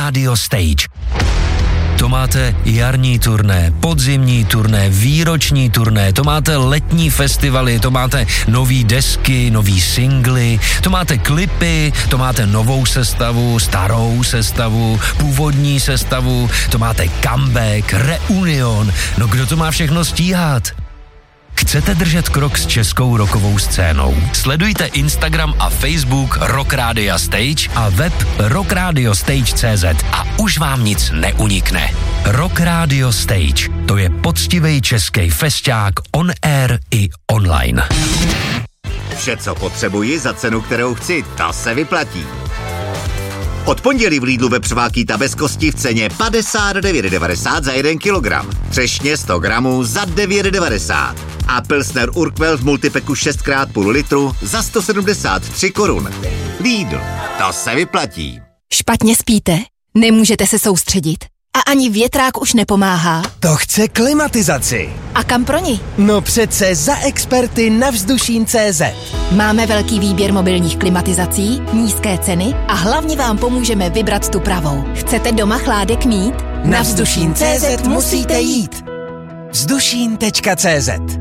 Radio Stage. To máte jarní turné, podzimní turné, výroční turné, to máte letní festivaly, to máte nový desky, nový singly, to máte klipy, to máte novou sestavu, starou sestavu, původní sestavu, to máte comeback, reunion, no kdo to má všechno stíhat? Chcete držet krok s českou rockovou scénou? Sledujte Instagram a Facebook Rock Radio Stage a web rockradiostage.cz a už vám nic neunikne. Rock Radio Stage, to je poctivý český fešťák on air i online. Vše, co potřebuji za cenu, kterou chci, ta se vyplatí. Od pondělí v Lidlu vepřová bez kosti v ceně 59,90 za 1 kilogram. Třešně 100 gramů za 9,90. A Pilsner Urquell v multipeku 6x půl litru za 173 korun. Lidl, to se vyplatí. Špatně spíte? Nemůžete se soustředit? A ani větrák už nepomáhá? To chce klimatizaci. A kam pro ní? No přece za experty na Vzdušín.cz. Máme velký výběr mobilních klimatizací, nízké ceny a hlavně vám pomůžeme vybrat tu pravou. Chcete doma chládek mít? Na Vzdušín.cz musíte jít. Vzdušín.cz